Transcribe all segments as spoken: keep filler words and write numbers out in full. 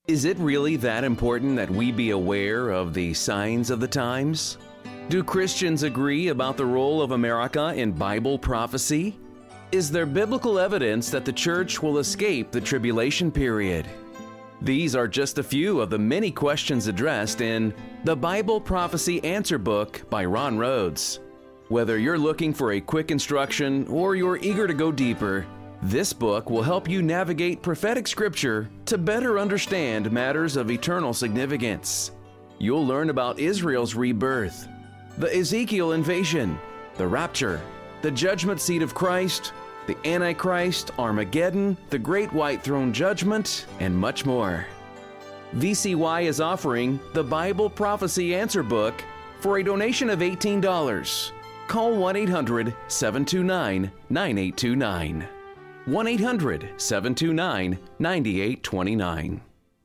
Is it really that important that we be aware of the signs of the times? Do Christians agree about the role of America in Bible prophecy? Is there biblical evidence that the church will escape the tribulation period? These are just a few of the many questions addressed in the Bible Prophecy Answer Book by Ron Rhodes. Whether you're looking for a quick instruction or you're eager to go deeper, this book will help you navigate prophetic scripture to better understand matters of eternal significance. You'll learn about Israel's rebirth, the Ezekiel invasion, the rapture, the judgment seat of Christ, the Antichrist, Armageddon, the Great White Throne Judgment, and much more. V C Y is offering the Bible Prophecy Answer Book for a donation of eighteen dollars. Call one eight hundred, seven two nine, nine eight two nine. one eight hundred, seven two nine, nine eight two nine.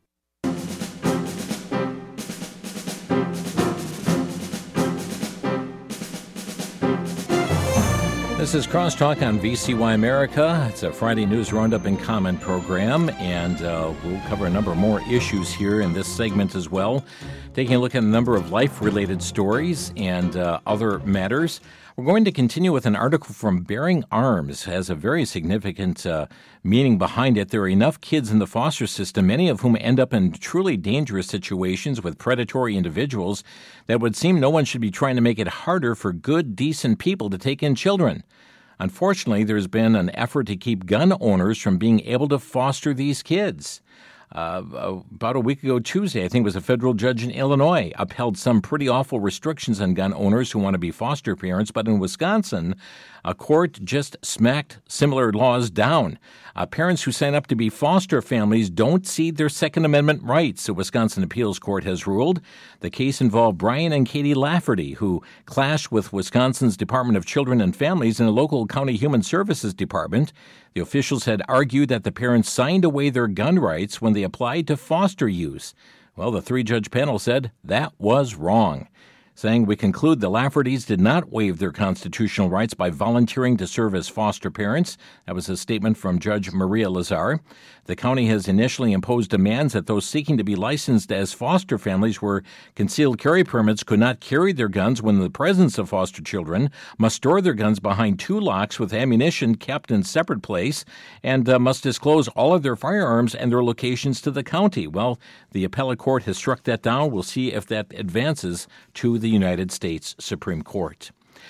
This is Crosstalk on V C Y America. It's a Friday News Roundup and Comment program, and uh, we'll cover a number more issues here in this segment as well, taking a look at a number of life-related stories and uh, other matters. We're going to continue with an article from Bearing Arms. It has a very significant uh, meaning behind it. There are enough kids in the foster system, many of whom end up in truly dangerous situations with predatory individuals, that would seem no one should be trying to make it harder for good, decent people to take in children. Unfortunately, there's been an effort to keep gun owners from being able to foster these kids. Uh, about a week ago Tuesday, I think it was a federal judge in Illinois, upheld some pretty awful restrictions on gun owners who want to be foster parents. But in Wisconsin, a court just smacked similar laws down. Uh, parents who sign up to be foster families don't cede their Second Amendment rights, the Wisconsin Appeals Court has ruled. The case involved Brian and Katie Lafferty, who clashed with Wisconsin's Department of Children and Families and a local county human services department. The officials had argued that the parents signed away their gun rights when they applied to foster use. Well, the three-judge panel said that was wrong, saying, "We conclude the Laffertys did not waive their constitutional rights by volunteering to serve as foster parents." That was a statement from Judge Maria Lazar. The county has initially imposed demands that those seeking to be licensed as foster families where concealed carry permits could not carry their guns when in the presence of foster children, must store their guns behind two locks with ammunition kept in separate place, and uh, must disclose all of their firearms and their locations to the county. Well, the appellate court has struck that down. We'll see if that advances to the United States Supreme Court.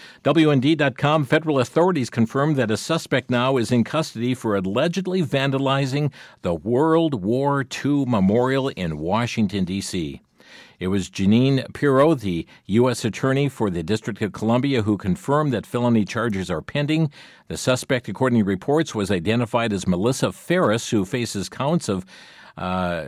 W N D dot com, federal authorities confirmed that a suspect now is in custody for allegedly vandalizing the World War Two Memorial in Washington, D C It was Janine Pirro, the U S Attorney for the District of Columbia, who confirmed that felony charges are pending. The suspect, according to reports, was identified as Melissa Ferris, who faces counts of Uh,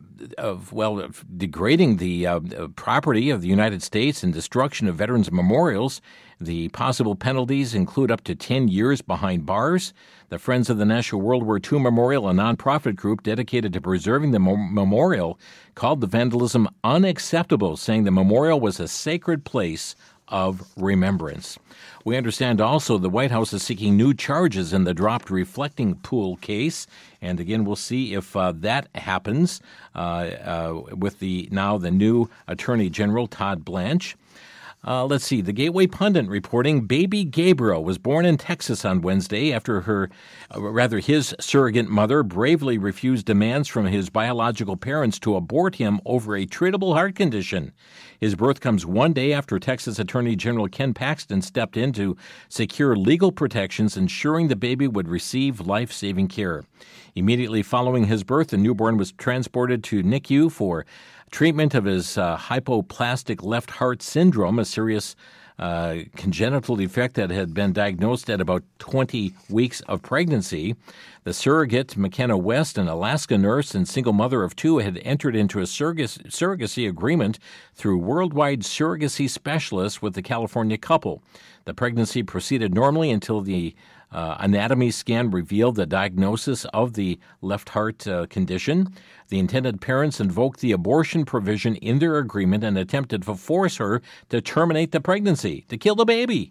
of, well, of degrading the uh, property of the United States and destruction of veterans' memorials. The possible penalties include up to ten years behind bars. The Friends of the National World War Two Memorial, a nonprofit group dedicated to preserving the mo- memorial, called the vandalism unacceptable, saying the memorial was a sacred place of remembrance. We understand also the White House is seeking new charges in the dropped reflecting pool case. And again, we'll see if uh, that happens uh, uh, with the now the new Attorney General, Todd Blanche. Uh, let's see. The Gateway Pundit reporting baby Gabriel was born in Texas on Wednesday after her, uh, rather his surrogate mother bravely refused demands from his biological parents to abort him over a treatable heart condition. His birth comes one day after Texas Attorney General Ken Paxton stepped in to secure legal protections, ensuring the baby would receive life-saving care. Immediately following his birth, the newborn was transported to N I C U for treatment of his uh, hypoplastic left heart syndrome, a serious uh, congenital defect that had been diagnosed at about twenty weeks of pregnancy. The surrogate, McKenna West, an Alaska nurse and single mother of two, had entered into a surrogacy, surrogacy agreement through Worldwide Surrogacy Specialists with the California couple. The pregnancy proceeded normally until the Uh, anatomy scan revealed the diagnosis of the left heart uh, condition. The intended parents invoked the abortion provision in their agreement and attempted to force her to terminate the pregnancy, to kill the baby.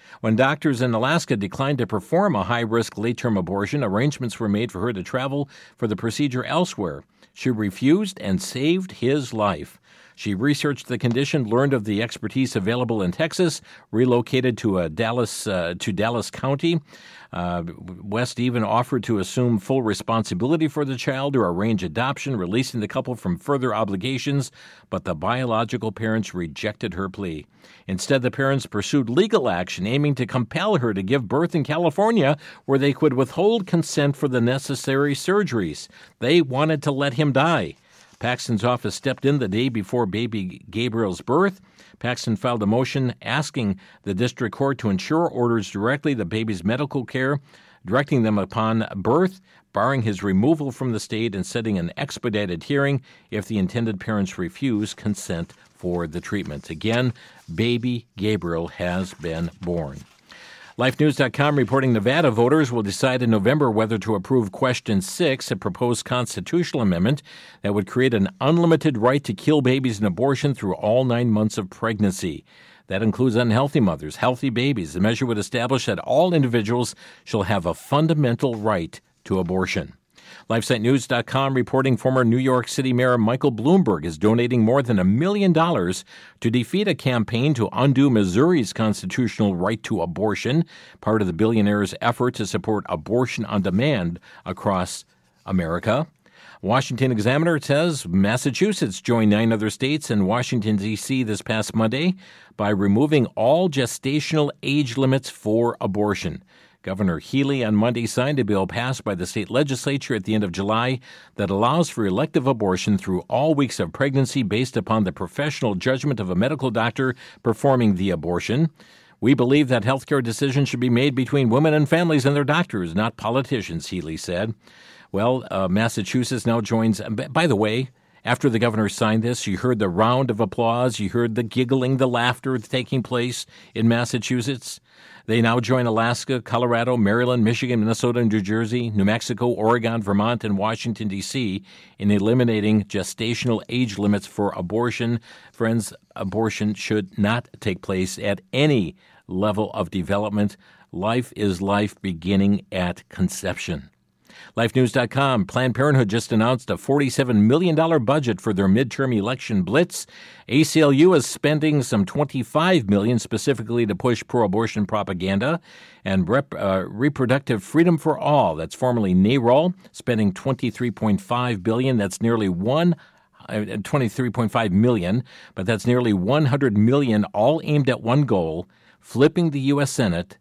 When doctors in Alaska declined to perform a high-risk late-term abortion, arrangements were made for her to travel for the procedure elsewhere. She refused and saved his life. She researched the condition, learned of the expertise available in Texas, relocated to a Dallas uh, to Dallas County. Uh, West even offered to assume full responsibility for the child or arrange adoption, releasing the couple from further obligations, but the biological parents rejected her plea. Instead, the parents pursued legal action, aiming to compel her to give birth in California, where they could withhold consent for the necessary surgeries. They wanted to let him die. Paxton's office stepped in the day before baby Gabriel's birth. Paxton filed a motion asking the district court to ensure orders directly the baby's medical care, directing them upon birth, barring his removal from the state, and setting an expedited hearing if the intended parents refuse consent for the treatment. Again, baby Gabriel has been born. Life News dot com reporting Nevada voters will decide in November whether to approve Question six, a proposed constitutional amendment that would create an unlimited right to kill babies in abortion through all nine months of pregnancy. That includes unhealthy mothers, healthy babies. The measure would establish that all individuals shall have a fundamental right to abortion. LifeSite News dot com reporting former New York City Mayor Michael Bloomberg is donating more than a million dollars to defeat a campaign to undo Missouri's constitutional right to abortion, part of the billionaire's effort to support abortion on demand across America. Washington Examiner says Massachusetts joined nine other states and Washington, D C this past Monday by removing all gestational age limits for abortion. Governor Healy on Monday signed a bill passed by the state legislature at the end of July that allows for elective abortion through all weeks of pregnancy based upon the professional judgment of a medical doctor performing the abortion. We believe that healthcare decisions should be made between women and families and their doctors, not politicians, Healy said. Well, uh, Massachusetts now joins. By the way, after the governor signed this, you heard the round of applause. You heard the giggling, the laughter taking place in Massachusetts. They now join Alaska, Colorado, Maryland, Michigan, Minnesota, New Jersey, New Mexico, Oregon, Vermont, and Washington, D C in eliminating gestational age limits for abortion. Friends, abortion should not take place at any level of development. Life is life beginning at conception. Life News dot com. Planned Parenthood just announced a forty-seven million dollars budget for their midterm election blitz. A C L U is spending some twenty-five million dollars specifically to push pro-abortion propaganda. And rep, uh, Reproductive Freedom for All, that's formerly NARAL, spending twenty-three point five billion dollars. That's nearly one uh, twenty-three point five million dollars, but that's nearly one hundred million dollars, all aimed at one goal, flipping the U S Senate.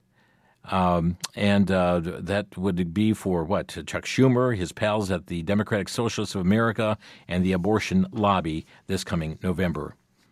Um, and uh, that would be for what? Chuck Schumer, his pals at the Democratic Socialists of America, and the abortion lobby this coming November.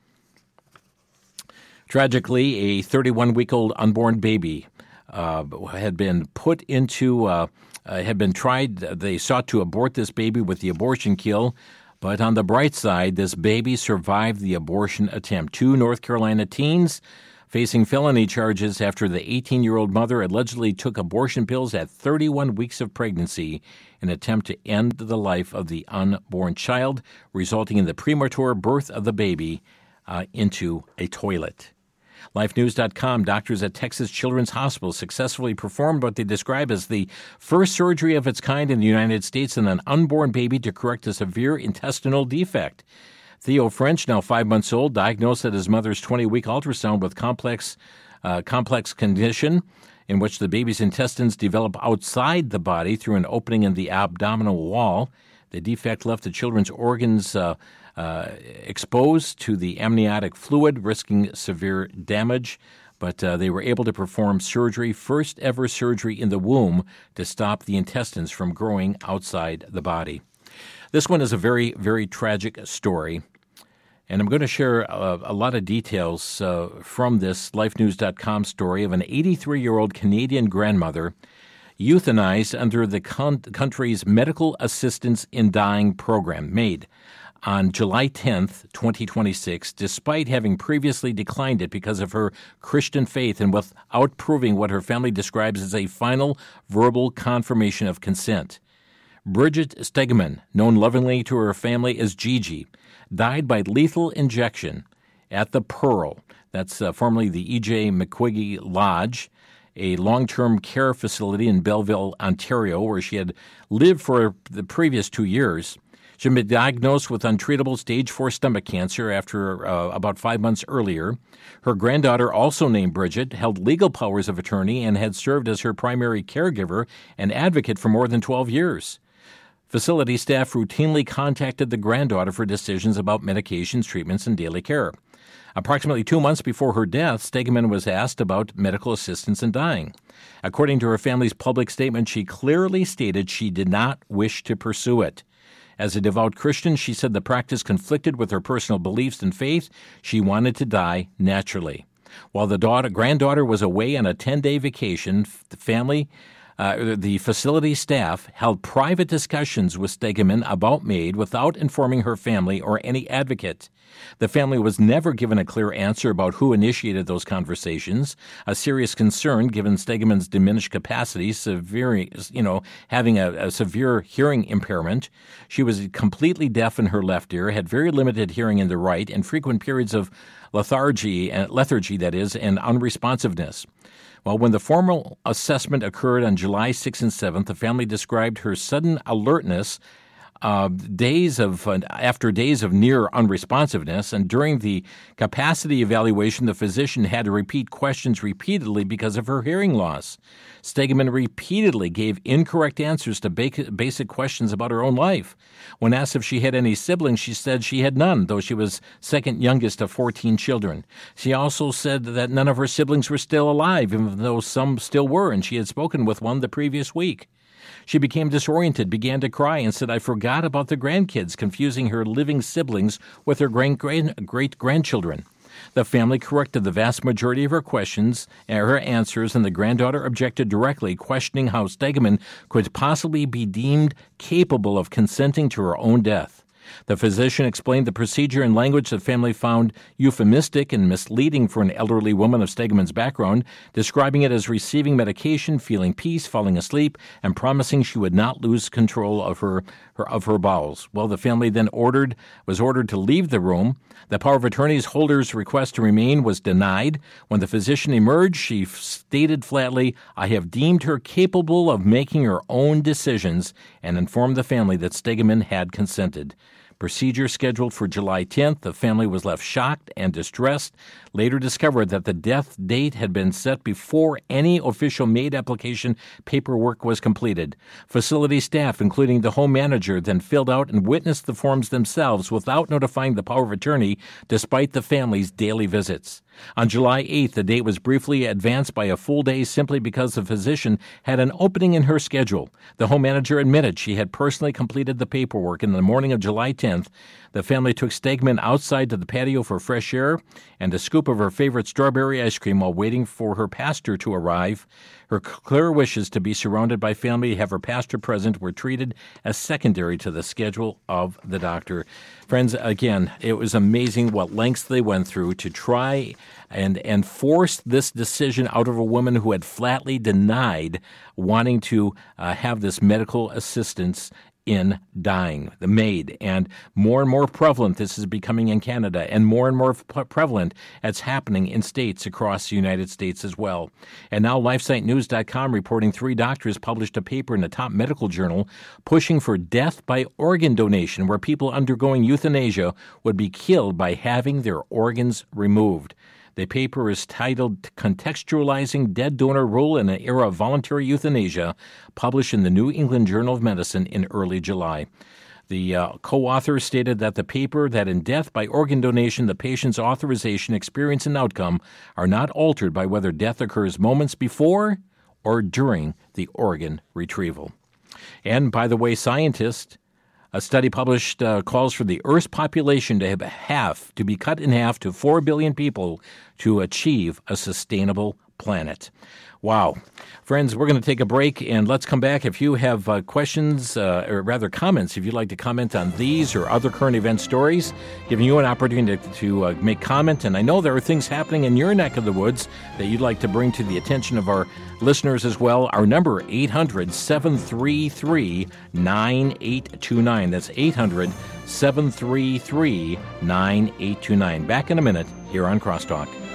Tragically, a thirty-one-week-old unborn baby uh, had been put into, uh, uh, had been tried. They sought to abort this baby with the abortion kill. But on the bright side, this baby survived the abortion attempt. Two North Carolina teens facing felony charges after the eighteen-year-old mother allegedly took abortion pills at thirty-one weeks of pregnancy in an attempt to end the life of the unborn child, resulting in the premature birth of the baby uh, into a toilet. Life News dot com. Doctors at Texas Children's Hospital successfully performed what they describe as the first surgery of its kind in the United States on an unborn baby to correct a severe intestinal defect. Theo French, now five months old, diagnosed at his mother's twenty-week ultrasound with complex uh, complex condition in which the baby's intestines develop outside the body through an opening in the abdominal wall. The defect left the children's organs uh, uh, exposed to the amniotic fluid, risking severe damage. But uh, they were able to perform surgery, first ever surgery in the womb, to stop the intestines from growing outside the body. This one is a very, very tragic story, and I'm going to share a, a lot of details uh, from this Life News dot com story of an eighty-three-year-old Canadian grandmother euthanized under the con- country's Medical Assistance in Dying program, MAID, on July tenth, twenty twenty-six, despite having previously declined it because of her Christian faith and without proving what her family describes as a final verbal confirmation of consent. Bridget Stegman, known lovingly to her family as Gigi, died by lethal injection at the Pearl. That's uh, formerly the E J McQuiggy Lodge, a long-term care facility in Belleville, Ontario, where she had lived for the previous two years. She had been diagnosed with untreatable stage four stomach cancer after uh, about five months earlier. Her granddaughter, also named Bridget, held legal powers of attorney and had served as her primary caregiver and advocate for more than twelve years. Facility staff routinely contacted the granddaughter for decisions about medications, treatments, and daily care. Approximately two months before her death, Stegeman was asked about medical assistance in dying. According to her family's public statement, she clearly stated she did not wish to pursue it. As a devout Christian, she said the practice conflicted with her personal beliefs and faith. She wanted to die naturally. While the daughter, granddaughter was away on a ten-day vacation, the family Uh, the facility staff held private discussions with Stegeman about MAID without informing her family or any advocate. The family was never given a clear answer about who initiated those conversations, a serious concern given Stegeman's diminished capacity, severe, you know, having a, a severe hearing impairment. She was completely deaf in her left ear, had very limited hearing in the right, and frequent periods of lethargy, and lethargy that is, and unresponsiveness. Well, when the formal assessment occurred on July sixth and seventh, the family described her sudden alertness uh, days of uh, after days of near unresponsiveness, and during the capacity evaluation, the physician had to repeat questions repeatedly because of her hearing loss. Stegeman repeatedly gave incorrect answers to basic questions about her own life. When asked if she had any siblings, she said she had none, though she was second youngest of fourteen children. She also said that none of her siblings were still alive, even though some still were, and she had spoken with one the previous week. She became disoriented, began to cry, and said, "I forgot about the grandkids," confusing her living siblings with her great-grandchildren. The family corrected the vast majority of her questions and her answers, and the granddaughter objected directly, questioning how Stegeman could possibly be deemed capable of consenting to her own death. The physician explained the procedure in language the family found euphemistic and misleading for an elderly woman of Stegeman's background, describing it as receiving medication, feeling peace, falling asleep, and promising she would not lose control of her, her of her bowels. Well, the family then ordered was ordered to leave the room. The power of attorney's holder's request to remain was denied. When the physician emerged, she stated flatly, "I have deemed her capable of making her own decisions," and informed the family that Stegeman had consented. Procedure scheduled for July tenth, the family was left shocked and distressed, later discovered that the death date had been set before any official MAID application paperwork was completed. Facility staff, including the home manager, then filled out and witnessed the forms themselves without notifying the power of attorney, despite the family's daily visits. On July eighth, the date was briefly advanced by a full day simply because the physician had an opening in her schedule. The home manager admitted she had personally completed the paperwork. In the morning of July tenth, the family took Stegeman outside to the patio for fresh air and a scoop of her favorite strawberry ice cream while waiting for her pastor to arrive. Her clear wishes to be surrounded by family to have her pastor present were treated as secondary to the schedule of the doctor. Friends, again, it was amazing what lengths they went through to try and, and force this decision out of a woman who had flatly denied wanting to uh, have this medical assistance in dying, the MAID. And more and more prevalent this is becoming in Canada, and more and more p- prevalent it's happening in states across the United States as well. And now LifeSite News dot com reporting three doctors published a paper in the top medical journal pushing for death by organ donation, where people undergoing euthanasia would be killed by having their organs removed. The paper is titled Contextualizing Dead Donor Role in an Era of Voluntary Euthanasia, published in the New England Journal of Medicine in early July. The uh, co-author stated that the paper that in death by organ donation, the patient's authorization, experience, and outcome are not altered by whether death occurs moments before or during the organ retrieval. And by the way, scientists A study published uh, calls for the Earth's population to have half, to be cut in half to four billion people to achieve a sustainable planet. Wow. Friends, we're going to take a break, and let's come back. If you have uh, questions, uh, or rather comments, if you'd like to comment on these or other current event stories, giving you an opportunity to, to uh, make comment. And I know there are things happening in your neck of the woods that you'd like to bring to the attention of our listeners as well. Our number, eight hundred, seven three three, nine eight two nine. That's eight hundred, seven three three, nine eight two nine. Back in a minute here on Crosstalk.